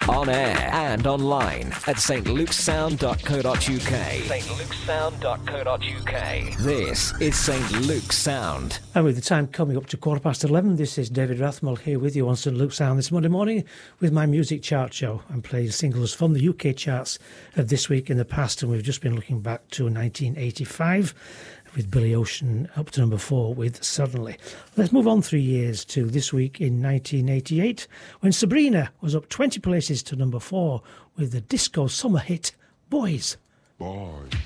On air and online at stlukesound.co.uk. stlukesound.co.uk. This is St. Luke's Sound. And with the time coming up to 11:15, this is David Rathmell here with you on St. Luke's Sound this Monday morning with my music chart show. I'm playing singles from the UK charts of this week in the past, and we've just been looking back to 1985 with Billy Ocean up to number 4 with Suddenly. Let's move on 3 years to this week in 1988 when Sabrina was up 20 places to number 4 with the disco summer hit Boys. Boys.